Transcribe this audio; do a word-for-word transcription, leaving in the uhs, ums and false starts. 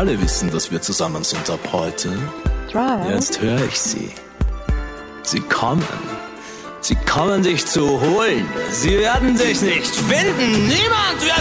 alle wissen, dass wir zusammen sind ab heute. Right. Jetzt höre ich sie. Sie kommen. Sie kommen dich zu holen. Sie werden dich nicht finden. Niemand wird